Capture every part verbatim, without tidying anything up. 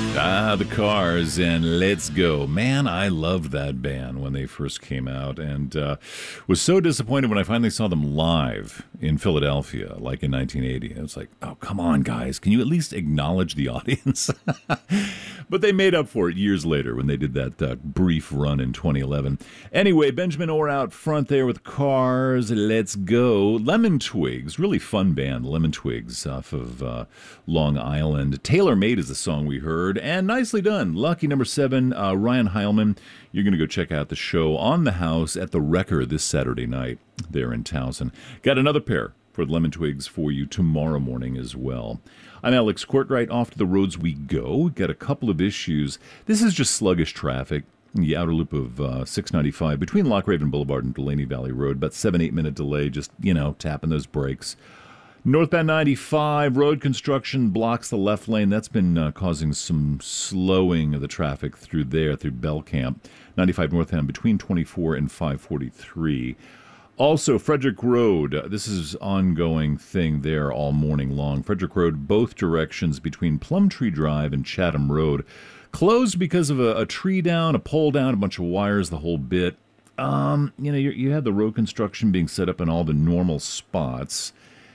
Ah, the Cars and Let's Go. Man, I loved that band when they first came out and uh, was so disappointed when I finally saw them live in Philadelphia, like in nineteen eighty. I was like, oh, come on, guys. Can you at least acknowledge the audience? But they made up for it years later when they did that uh, brief run in twenty eleven. Anyway, Benjamin Orr out front there with Cars, Let's Go. Lemon Twigs, really fun band, Lemon Twigs off of uh, Long Island. Tailor Made is the song we heard, and nicely done. Lucky number seven, uh, Ryan Heilman. You're going to go check out the show on the house at the Wrecker this Saturday night there in Towson. Got another pair for the Lemon Twigs for you tomorrow morning as well. I'm Alex Courtwright. Off to the roads we go. Got a couple of issues. This is just sluggish traffic. The outer loop of uh, six ninety-five between Lock Raven Boulevard and Delaney Valley Road. About seven, eight minute delay. Just, you know, tapping those brakes. Northbound ninety-five, road construction blocks the left lane. That's been uh, causing some slowing of the traffic through there, through Bell Camp. ninety-five northbound between twenty-four and five forty-three. Also, Frederick Road, uh, this is ongoing thing there all morning long. Frederick Road, both directions between Plumtree Drive and Chatham Road. Closed because of a, a tree down, a pole down, a bunch of wires, the whole bit. Um, you know, you, you had the road construction being set up in all the normal spots.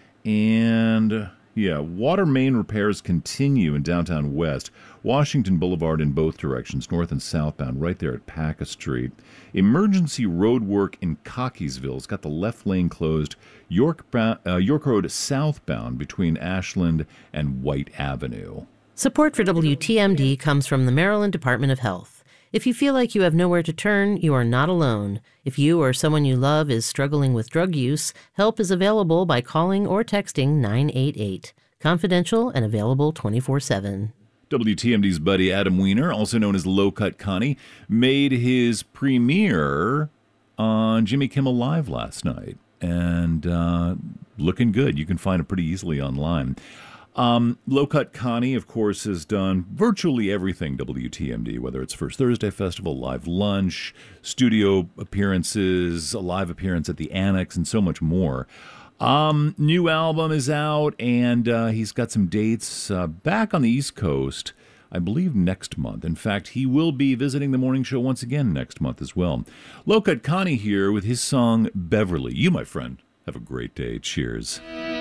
And, yeah, water main repairs continue in downtown West. Washington Boulevard in both directions, north and southbound, right there at Paca Street. Emergency road work in Cockeysville. It's got the left lane closed. York, uh, York Road southbound between Ashland and White Avenue. Support for W T M D comes from the Maryland Department of Health. If you feel like you have nowhere to turn, you are not alone. If you or someone you love is struggling with drug use, help is available by calling or texting nine eight eight. Confidential and available twenty-four seven. W T M D's buddy Adam Weiner, also known as Low Cut Connie, made his premiere on Jimmy Kimmel Live last night. And uh, looking good. You can find it pretty easily online. Um, Low Cut Connie, of course, has done virtually everything W T M D, whether it's First Thursday Festival, Live Lunch, studio appearances, a live appearance at the Annex, and so much more. Um, new album is out, and uh, he's got some dates uh, back on the East Coast, I believe next month. In fact, he will be visiting the morning show once again next month as well. Low Cut Connie here with his song Beverly. You, my friend, have a great day. Cheers.